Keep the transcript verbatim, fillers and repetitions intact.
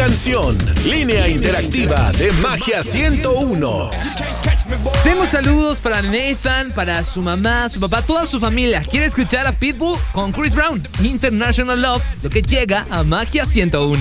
canción. Línea interactiva de Magia ciento uno. Tengo saludos para Nathan, para su mamá, su papá, toda su familia. Quiere escuchar a Pitbull con Chris Brown, International Love, lo que llega a Magia ciento uno.